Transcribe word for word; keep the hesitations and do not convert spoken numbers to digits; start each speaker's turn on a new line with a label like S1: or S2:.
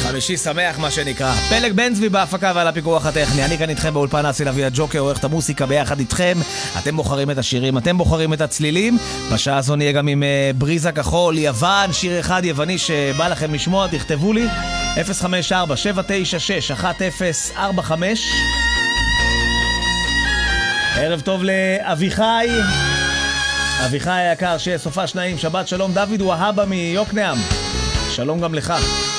S1: חמישי שמח מה שנקרא. פלג בן צבי בהפקה ועל הפיקוח הטכני. אני כאן איתכם באולפן אסי לביא הג'וקר, עורך את המוסיקה ביחד איתכם. אתם בוחרים את השירים, אתם בוחרים את הצלילים. בשעה הזו נהיה גם עם uh, בריזה כחול, יוון, שיר אחד יווני שבא לכם לשמוע, תכתבו לי אפס חמש ארבע שבע תשע שש אחת אפס ארבע חמש. ערב טוב לאביחי אביחי היקר שסופה שניים, שבת שלום. דוד הוא ההבא מיוקנעם, שלום גם לך.